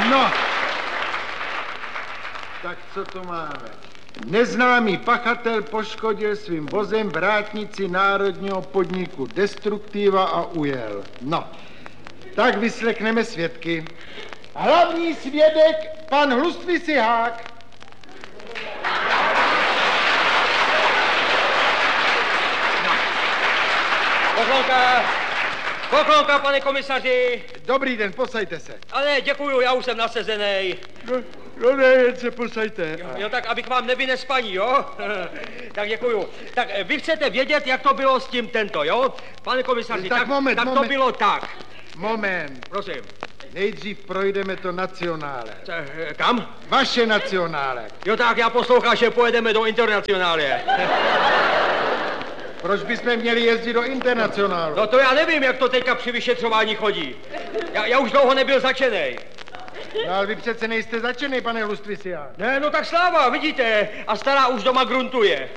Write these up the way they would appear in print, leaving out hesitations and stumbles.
No. Tak co to máme? Neznámý pachatel poškodil svým vozem vrátnici národního podniku Destruktiva a ujel. No, tak vyslechneme svědky. Hlavní svědek, pan Hlustvisihák. Poklonka, pane komisaři. Dobrý den, posaďte se. Ale děkuju, já už jsem nasezenej. No ne, jen se posaďte. Jo, tak abych vám nevynes spaní, jo? Tak děkuju. Tak vy chcete vědět, jak to bylo s tím tento, jo? Pane komisaři, tak moment. to bylo tak. Moment. Prosím. Nejdřív projdeme to nacionále. Kam? Vaše nacionále. Jo, tak já poslouchám, že pojedeme do internacionále. Proč bychom měli jezdit do internacionálu? No to já nevím, jak to teďka při vyšetřování chodí. Já už dlouho nebyl začenej. No ale vy přece nejste začenej, pane Hlustvisihák. Ne, no tak sláva, vidíte. A stará už doma gruntuje.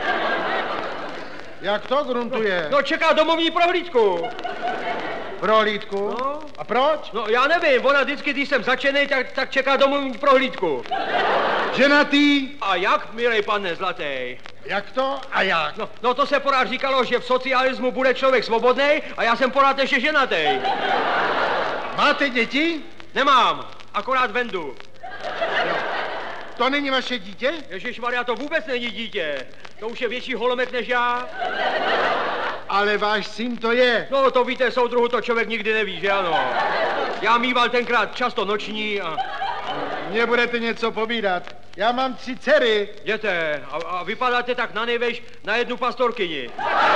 Jak to gruntuje? No čeká domovní prohlídku. Prohlídku? No. A proč? No já nevím, ona vždycky, když jsem začenej, tak čeká domovní prohlídku. Ženatý? A jak, milej pane zlatý? Jak to a jak? No to se porád říkalo, že v socialismu bude člověk svobodnej a já jsem porád ještě ženatý. Máte děti? Nemám, akorát vendu. Jo. To není vaše dítě? Ježišmarja, to vůbec není dítě. To už je větší holomek než já. Ale váš syn to je. No to víte, soudruhu, to člověk nikdy neví, že ano. Já mýval tenkrát často noční a... Mně budete něco povídat. Já mám 3 dcery. Jděte, a vypadáte tak na nejvejš na jednu pastorkyni.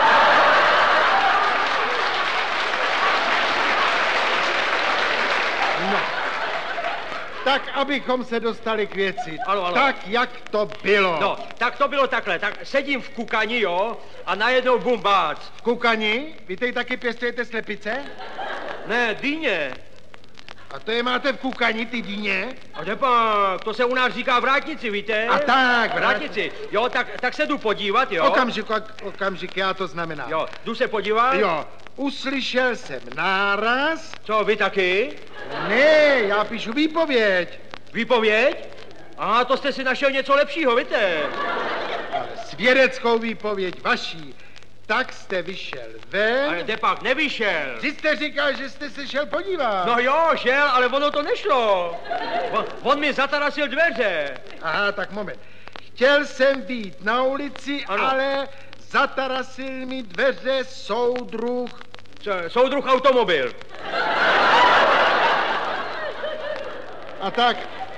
No. Tak, abychom se dostali k věci. Ano. Tak, jak to bylo. No, tak to bylo takhle. Tak sedím v kukani, jo, a najednou bumbác. V kukani? Vy tady taky pěstujete slepice? Ne, dýně. A to je máte v kukani, ty dýně? A nepak, to se u nás říká vrátnici, víte? A tak, vrátnici. Jo, tak se jdu podívat, jo. Okamžik, já to znamená. Jo, jdu se podívat. Jo, uslyšel jsem náraz. Co, vy taky? Ne, já píšu výpověď. Výpověď? Aha, to jste si našel něco lepšího, víte? Ale svědeckou výpověď vaší. Tak jste vyšel ven. Ale depak nevyšel. Vy jste říkal, že jste se šel podívat. No jo, šel, ale ono to nešlo. On mi zatarasil dveře. Aha, tak moment. Chtěl jsem být na ulici, ano. Ale zatarasil mi dveře soudruh. Soudruh automobil. A tak,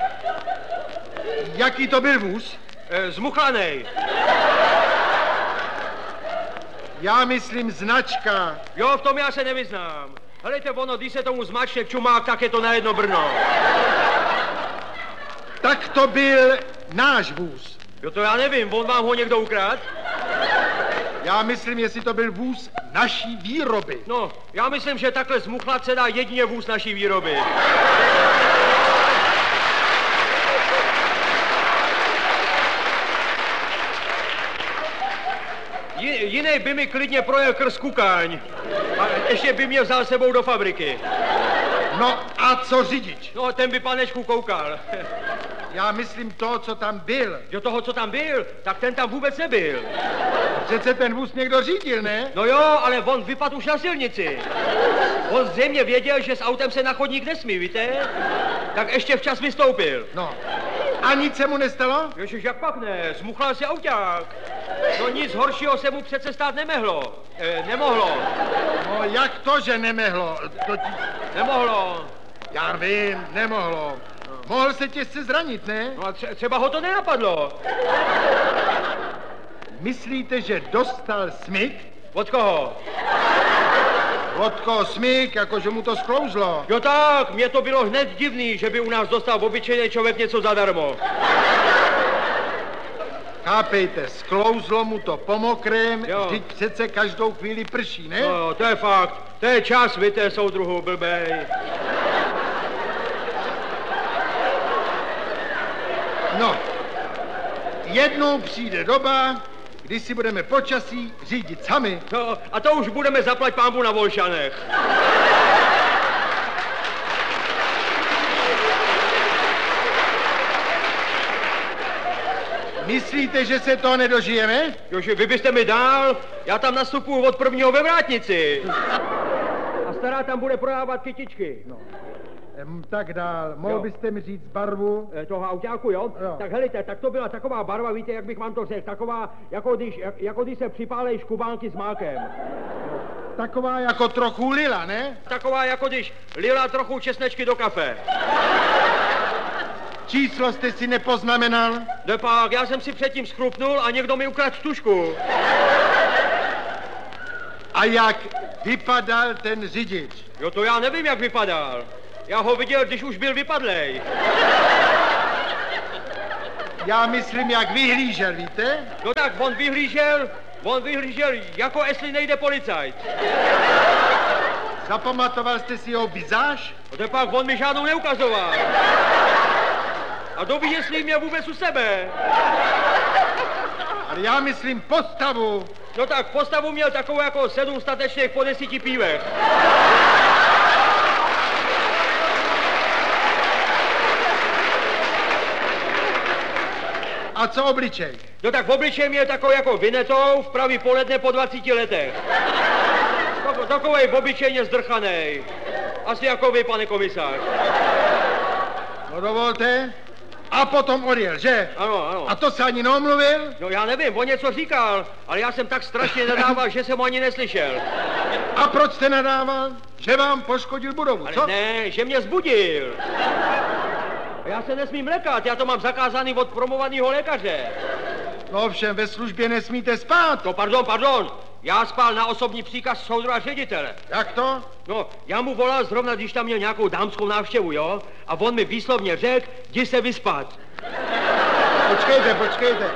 jaký to byl vůz? Zmuchlanej. Já myslím značka. Jo, v tom já se nevyznám. Helejte, ono, když se tomu zmačne čumák, tak je to na jedno Brno. Tak to byl náš vůz. Jo, to já nevím, on vám ho někdo ukradl? Já myslím, jestli to byl vůz naší výroby. No, já myslím, že takhle zmuchlat se dá jedině vůz naší výroby. Jiný by mi klidně projel krz Kukáň. A ještě by mě vzal sebou do fabriky. No a co řidič? No, ten by panečku koukal. Já myslím to, co tam byl. Jo, toho, co tam byl, tak ten tam vůbec nebyl. Přece ten vůz někdo řídil, ne? No jo, ale on vypadl už na silnici. On zřejmě věděl, že s autem se na chodník nesmí, víte? Tak ještě včas vystoupil. No. A nic se mu nestalo? Ježiš, jak pak ne? Zmuchlal se auták. No nic horšího se mu přece stát nemohlo. No jak to, že nemohlo? Nemohlo. Já vím, nemohlo. Mohl se těžce zranit, ne? No a třeba ho to nenapadlo. Myslíte, že dostal smyk? Od koho? Od koho smyk, jakože mu to sklouzlo. Jo tak, mně to bylo hned divný, že by u nás dostal obyčejný člověk něco zadarmo. Chápejte, sklouzlo mu to po mokrém, jo. Vždyť přece každou chvíli prší, ne? No, to je fakt. To je čas, víte, soudruhu, blbej. No, jednou přijde doba, kdy si budeme počasí řídit sami. No, a to už budeme zaplať pánbu na Volšanech. Myslíte, že se toho nedožijeme? Jože, vy byste mi dál, já tam nastupuju od prvního ve vrátnici. A stará tam bude prodávat kytičky. No. Tak dál. Mohl byste mi říct barvu? Toho autáku, jo? Tak helejte, tak to byla taková barva, víte, jak bych vám to řekl, taková, jako když se připálej škubánky s mákem. Taková jako trochu lila, ne? Taková, jako když lila trochu česnečky do kafe. Číslo jste si nepoznamenal? Depak, já jsem si předtím schrupnul a někdo mi ukradl stužku. A jak vypadal ten řidič? Jo, to já nevím, jak vypadal. Já ho viděl, když už byl vypadlej. Já myslím, jak vyhlížel, víte? No tak, on vyhlížel, jako jestli nejde policajt. Zapamatoval jste si jeho vizáž? No tepak, on mi žádnou neukazoval. A kdo ví, jestli mě vůbec u sebe. Ale já myslím postavu. No tak, postavu měl takovou jako 7 statečných po 10 pívech. A co obličej? No tak v obličej měl takovou jako vinetou v pravý poledne po 20 letech. Takovej obyčejně zdrchanej. Asi jako vy, pane komisář. No dovolte. A potom odjel, že? Ano, ano. A to se ani neomluvil? No já nevím, on něco říkal, ale já jsem tak strašně nadával, že jsem ho ani neslyšel. A proč jste nadával? Že vám poškodil budovu, co? Ale ne, že mě zbudil. Já se nesmím lekat, já to mám zakázaný od promovaného lékaře. No ovšem, ve službě nesmíte spát. No pardon, já spal na osobní příkaz soudruha ředitele. Jak to? No, já mu volal zrovna, když tam měl nějakou dámskou návštěvu, jo? A on mi výslovně řekl, jdi se vyspat. Počkejte.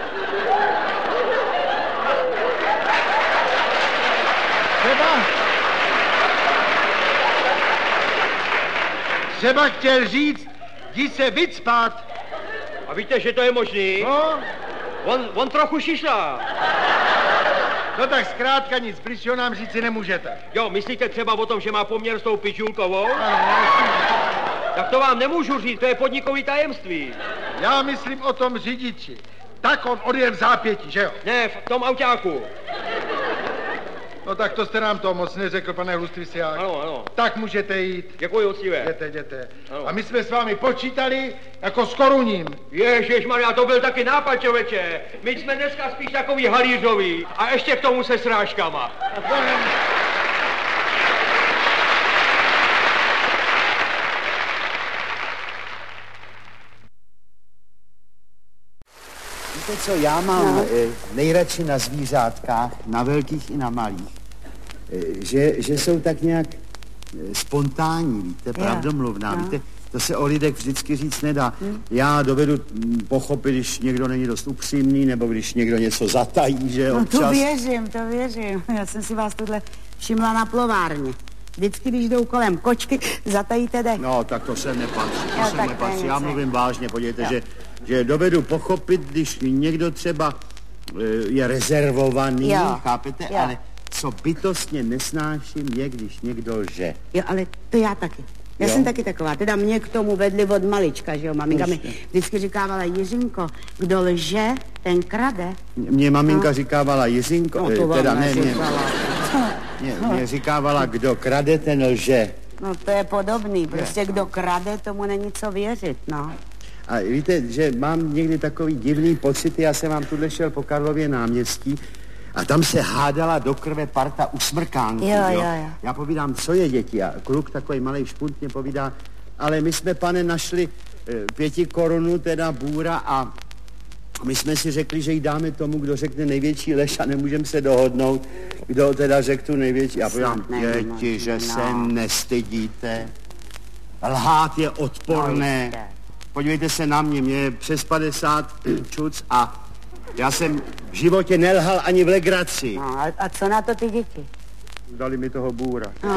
Třeba chtěl říct, jdi se vyspat. A víte, že to je možný? No? On trochu šišlá. No tak zkrátka nic bližšího nám říci nemůžete. Jo, myslíte třeba o tom, že má poměr s tou pičulkovou? Ano, tak to vám nemůžu říct, to je podnikový tajemství. Já myslím o tom řidiči. Tak on odjel v zápětí, že jo? Ne, v tom autáku. No tak to jste nám to moc neřekl, pane Lustrisiák. Ano. Tak můžete jít. Děkuji, ocive. Jděte. Ano. A my jsme s vámi počítali jako s koruním. Ježišmarja, to byl taky nápad, člověče. My jsme dneska spíš takový halířový. A ještě k tomu se srážkama. Víte co, já mám nejradši na zvířátkách, na velkých i na malých, že jsou tak nějak spontánní, víte, pravdomluvná, víte, to se o lidech vždycky říct nedá. Já dovedu pochopit, když někdo není dost upřímný, nebo když někdo něco zatají, že občas... No to věřím. Já jsem si vás tuhle všimla na plovárně. Vždycky, když jdou kolem kočky, zatajíte dech. No, tak to se nepatří, Já mluvím vážně, podívejte, že dovedu pochopit, když někdo třeba je rezervovaný, chápete, ale co bytostně nesnáším je, když někdo lže. Jo, ale to já taky. Já jsem taky taková, teda mě k tomu vedli od malička, že jo, maminka mi vždycky říkávala, Jiřinko, kdo lže, ten krade. Mě maminka říkávala, Jiřinko, no, to teda mě říkávala, kdo krade, ten lže. No to je podobný, prostě kdo krade, tomu není co věřit, no. A víte, že mám někdy takový divný pocity, já jsem vám tuhle šel po Karlově náměstí a tam se hádala do krve parta usmrkánků, jo. Já povídám, co je děti? A kluk, takový malej špunt, mě povídá, ale my jsme, pane, našli 5 korun, teda bůra a my jsme si řekli, že jí dáme tomu, kdo řekne největší lež a nemůžeme se dohodnout, kdo teda řekl tu největší. Já povídám, děti, že se nestydíte. Lhát je odporné. Podívejte se na mě je přes 50 čuc a já jsem v životě nelhal ani v legraci. No, a co na to ty děti? Dali mi toho bůra. No.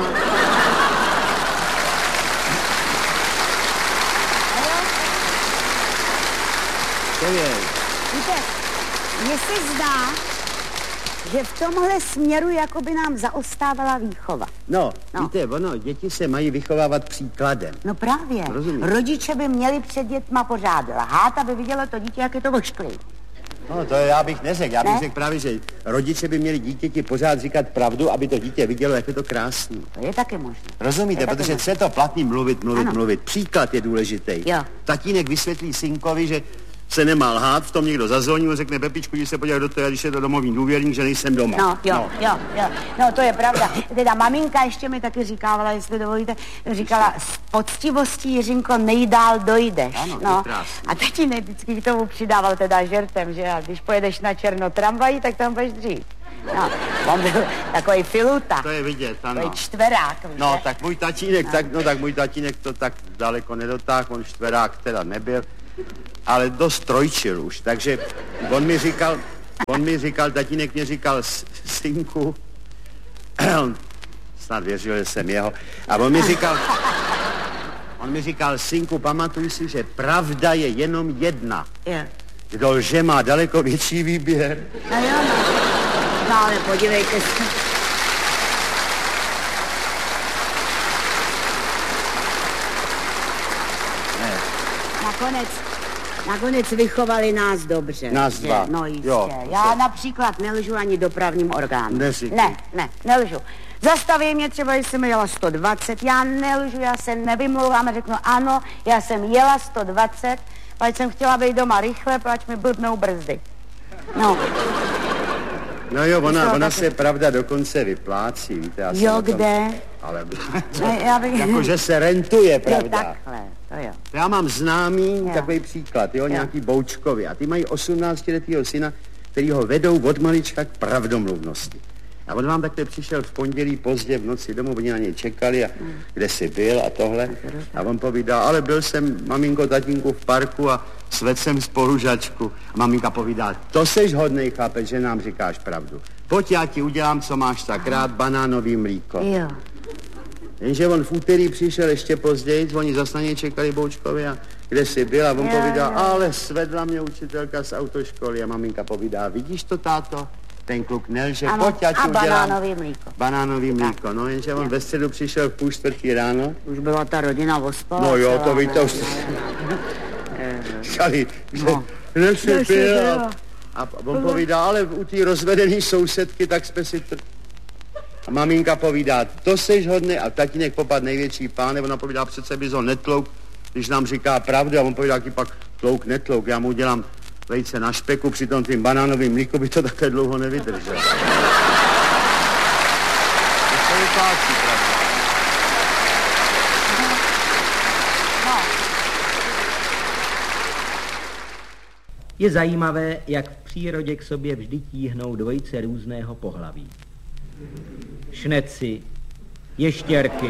To je. Víte, mně se zdá, že v tomhle směru jako by nám zaostávala výchova. No, víte, děti se mají vychovávat příkladem. No právě. Rozumím. Rodiče by měli před dětma pořád lhát, aby vidělo to dítě, jak je to ošklivý. No to já bych neřekl, já bych řekl právě, že rodiče by měli dítěti pořád říkat pravdu, aby to dítě vidělo, jak je to krásný. To je taky možné. Rozumíte, protože co je to platný mluvit. Příklad je důležitý. Jo. Tatínek vysvětlí synkovi, že se nemá lhát, v tom někdo zazvoní, on řekne Pepičku, když se podívat do toho, když je to domovní důvěrník, že nejsem doma. No, to je pravda. Teda maminka ještě mi taky říkávala, jestli dovolíte, říkala, s poctivostí, Jiřinko, nejdál dojdeš. Ano, no. krásný. A tatínek vždycky k tomu přidával teda žertem, že a když pojedeš na černo tramvají, tak tam budeš dřív. No, on byl takový filuta. To je vidět, ano. Takový čtverák. No, že? tak můj tatínek to tak daleko nedotáhl, on čtverák teda nebyl, ale dost trojčil už, takže tatínek mě říkal, synku, snad věřil, že jsem jeho, a on mi říkal, synku, pamatuj si, že pravda je jenom jedna. Je. Kdo lže, má daleko větší výběr. No jo, no ale podívejte se. Nakonec vychovali nás dobře. Nás dva. No jistě. Jo, já například nelžu ani dopravním orgánům. Neříkej. Ne, nelžu. Zastaví mě třeba, jestli jsem jela 120, já nelžu, já se nevymlouvám a řeknu ano, já jsem jela 120, pač jsem chtěla být doma rychle, pač mi blbnou brzdy. No. No jo, ona se pravda dokonce vyplácí, víte. Já jo, kde? Ale jakože se rentuje, pravda. Jo, takhle, to jo. Já mám známý takový příklad, nějaký Boučkovi. A ty mají 18letýho syna, který ho vedou od malička k pravdomluvnosti. A on vám takhle přišel v pondělí pozdě v noci domů, oni na něj čekali a kde jsi byl a tohle. A on povídá, ale byl jsem, maminko, tatínku, v parku a svedl jsem spolužačku. A maminka povídá, to seš hodnej chlapec, že nám říkáš pravdu. Pojď, já ti udělám, co máš tak rád, banánový mlíko. Jo. Jenže on v úterý přišel ještě později, oni zas na něj čekali Boučkovi a kde jsi byl a on povídá, ale svedla mě učitelka z autoškoly a maminka povídá, vidíš to, táto? Ten kluk nelže, pojď, já ti udělám banánový mlíko. No, jenže on ve středu přišel v 3:30 ráno. Už byla ta rodina ospala. No jo, to víte, už říkali, že nešli byl. A on povídá, ale u té rozvedený sousedky, tak jsme si A maminka povídá, to seš hodný, a tatínek popad největší páne, ona povídá, přece bys ho netlouk, když nám říká pravdu, a on povídá, jaký pak tlouk, netlouk, já mu udělám vejce na špeku, přitom tím banánovým mlíku by to také dlouho nevydržel. To je vyplácí, pravda. Je zajímavé, jak v přírodě k sobě vždy tíhnou dvojice různého pohlaví. Šneci, ještěrky,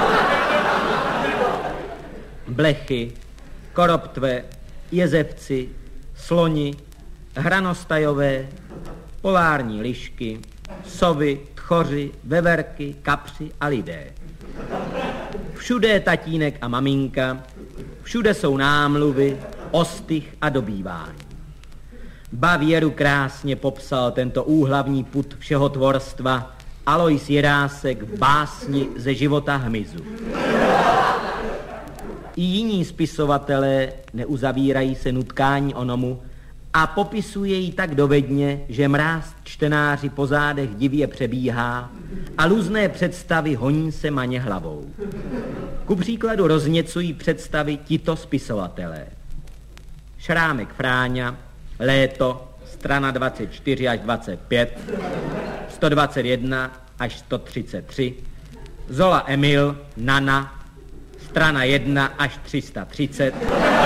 blechy, koroptve, jezevci, sloni, hranostajové, polární lišky, sovy, tchoři, veverky, kapři a lidé. Všude je tatínek a maminka, všude jsou námluvy, ostych a dobývání. Bavěru krásně popsal tento úhlavní pud všeho tvorstva Alois Jirásek v básni Ze života hmyzu. I jiní spisovatelé neuzavírají se nutkání onomu a popisuje ji tak dovedně, že mráz čtenáři po zádech divě přebíhá a lůzné představy honí se maně hlavou. Ku příkladu rozněcují představy tito spisovatelé. Šrámek Fráňa, Léto, strana 24 až 25, 121 až 133, Zola Emil, Nana, strana 1 až 330,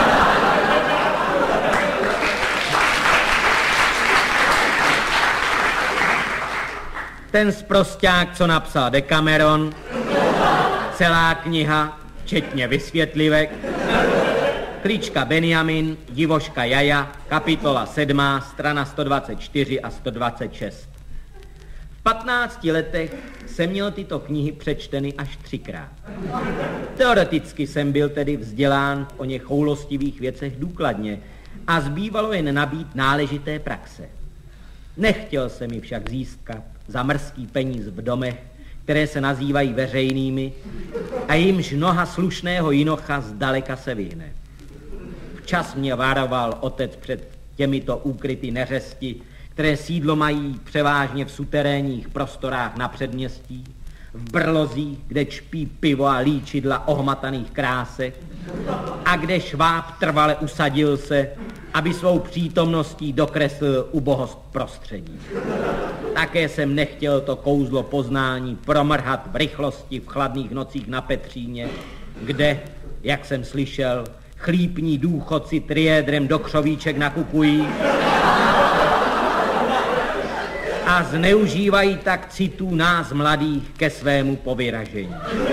ten sprosťák, co napsal Decameron, celá kniha, včetně vysvětlivek, Klička Benjamin, Divoška Jaja, kapitola 7, strana 124 a 126. V 15 letech jsem měl tyto knihy přečteny až 3krát. Teoreticky jsem byl tedy vzdělán o něch choulostivých věcech důkladně a zbývalo jen nabít náležité praxe. Nechtěl jsem mi však získat za mrzký peníz v domech, které se nazývají veřejnými a jimž noha slušného jinocha zdaleka se vyhne. Včas mě varoval otec před těmito úkryty neřesti, které sídlo mají převážně v suterénních prostorách na předměstí, v brlozích, kde čpí pivo a líčidla ohmataných krásek a kde šváb trvale usadil se, aby svou přítomností dokreslil ubohost prostředí. Také jsem nechtěl to kouzlo poznání promrhat v rychlosti v chladných nocích na Petříně, kde, jak jsem slyšel, chlípní důchodci triédrem do křovíček nakupují a zneužívají tak citů nás mladých ke svému povyražení.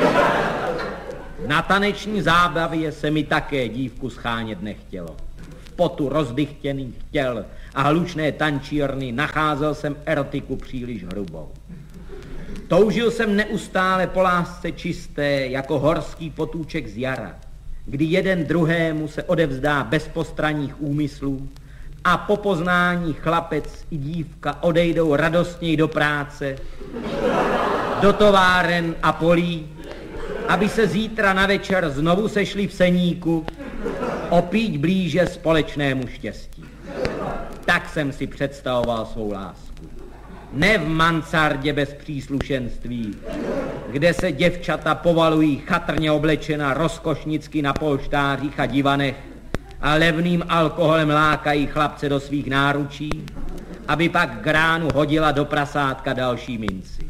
Na taneční zábavě se mi také dívku schánět nechtělo. V potu rozdychtěných těl a hlučné tančírny nacházel jsem erotiku příliš hrubou. Toužil jsem neustále po lásce čisté, jako horský potůček z jara, kdy jeden druhému se odevzdá bez postranních úmyslů a po poznání chlapec i dívka odejdou radostněji do práce, do továren a polí, aby se zítra na večer znovu sešli v seníku, opít blíže společnému štěstí. Tak jsem si představoval svou lásku. Ne v mansardě bez příslušenství, kde se děvčata povalují chatrně oblečena rozkošnicky na polštářích a divanech a levným alkoholem lákají chlapce do svých náručí, aby pak k ránu hodila do prasátka další minci.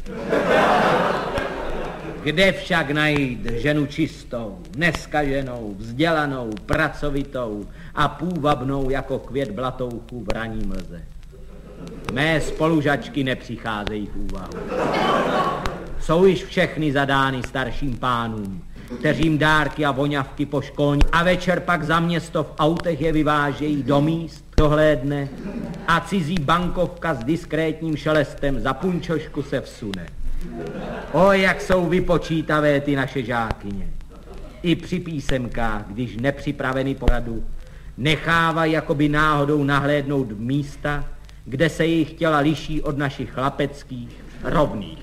Kde však najít ženu čistou, neskaženou, vzdělanou, pracovitou a půvabnou jako květ blatouchu v raní mlze? Mé spolužačky nepřicházejí v úvahu. Jsou již všechny zadány starším pánům, kteřím dárky a voňavky poškolní a večer pak za město v autech je vyvážejí do míst, dohlédne a cizí bankovka s diskrétním šelestem za punčošku se vsune. O, jak jsou vypočítavé ty naše žákyně. I při písemkách, když nepřipraveny poradu, nechávají jakoby náhodou nahlédnout v místa, kde se jejich těla liší od našich chlapeckých rovných.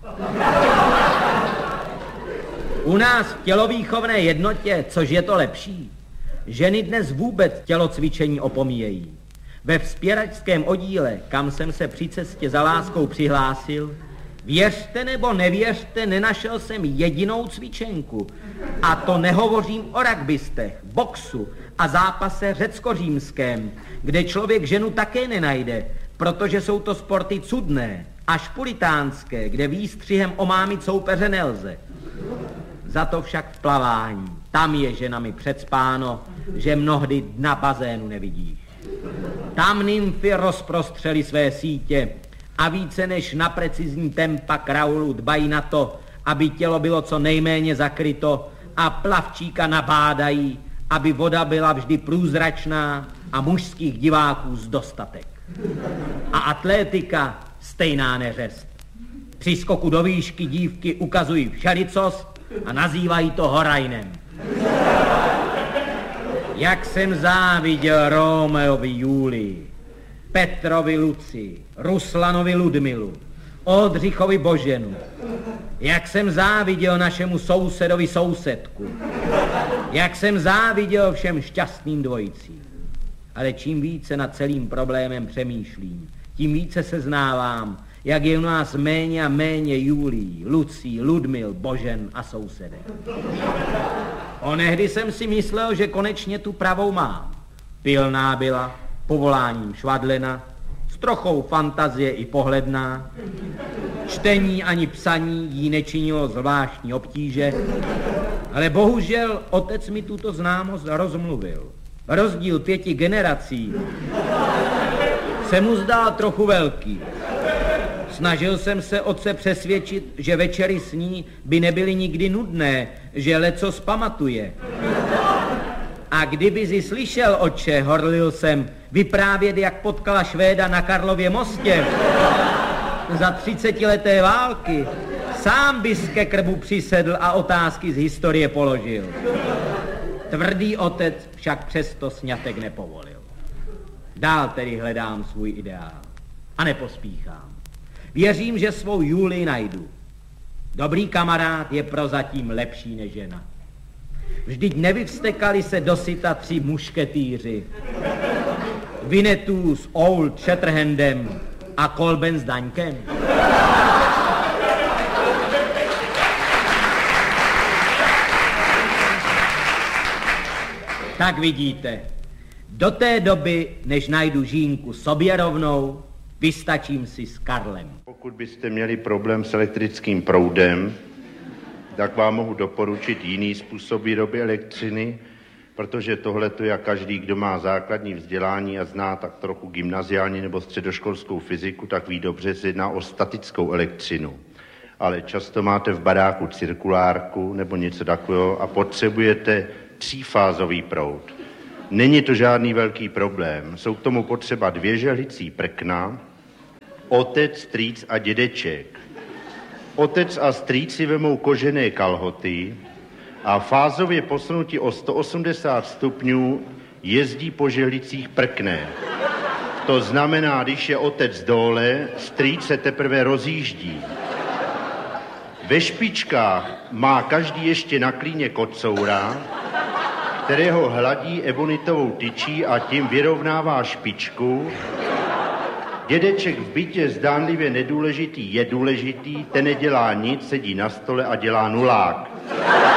U nás v tělovýchovné jednotě, což je to lepší, ženy dnes vůbec tělocvičení opomíjejí. Ve vzpěračském oddíle, kam jsem se při cestě za láskou přihlásil, věřte nebo nevěřte, nenašel jsem jedinou cvičenku. A to nehovořím o rugbystech, boxu a zápase řecko-římském, kde člověk ženu také nenajde, protože jsou to sporty cudné, až puritánské, kde výstřihem omámit soupeře nelze. Za to však v plavání, tam je ženami předspáno, že mnohdy dna bazénu nevidíš. Tam nymfy rozprostřely své sítě a více než na precizní tempa kraulu dbají na to, aby tělo bylo co nejméně zakryto a plavčíka nabádají, aby voda byla vždy průzračná a mužských diváků z dostatek. A atlétika stejná neřest. Při skoku do výšky dívky ukazují všelicost a nazývají to horajnem. Jak jsem záviděl Romeovi Julii, Petrovi Luci, Ruslanovi Ludmilu, Oldřichovi Boženu, jak jsem záviděl našemu sousedovi sousedku, jak jsem záviděl všem šťastným dvojicím. Ale čím více nad celým problémem přemýšlím, tím více seznávám, jak je u nás méně a méně Julí, Lucí, Ludmil, Božen a sousedek. Onehdy jsem si myslel, že konečně tu pravou mám. Pilná byla, povoláním švadlena, s trochou fantazie i pohledná. Čtení ani psaní jí nečinilo zvláštní obtíže, ale bohužel otec mi tuto známost rozmluvil. Rozdíl 5 generací se mu zdál trochu velký. Snažil jsem se otce přesvědčit, že večery s ní by nebyly nikdy nudné, že lecos pamatuje. A kdyby si slyšel, otče, horlil jsem, vyprávět, jak potkala Švéda na Karlově mostě za 30leté války, sám bys ke krbu přisedl a otázky z historie položil. Tvrdý otec však přesto sňatek nepovolil. Dál tedy hledám svůj ideál a nepospíchám. Věřím, že svou Julii najdu. Dobrý kamarád je prozatím lepší než žena. Vždyť nevyvstekali se dosyta 3 mušketýři. Vinetů s Old Shatterhandem a Kolben s Daňkem. Tak vidíte, do té doby, než najdu Žínku sobě rovnou, vystačím si s Karlem. Pokud byste měli problém s elektrickým proudem, tak vám mohu doporučit jiný způsob výroby elektřiny, protože tohle to je každý, kdo má základní vzdělání a zná tak trochu gymnaziální nebo středoškolskou fyziku, tak ví dobře, se jedná o statickou elektřinu. Ale často máte v baráku cirkulárku nebo něco takového a potřebujete třífázový proud. Není to žádný velký problém. Jsou k tomu potřeba 2 žehlicí prkna, otec, strýc a dědeček. Otec a strýc si vemou kožené kalhoty a fázově posunutí o 180 stupňů jezdí po žehlicích prkne. To znamená, když je otec dole, strýc se teprve rozjíždí. Ve špičkách má každý ještě na klíně kocoura, kterého hladí ebonitovou tyčí a tím vyrovnává špičku. Dědeček v bytě zdánlivě nedůležitý je důležitý, ten nedělá nic, sedí na stole a dělá nulák.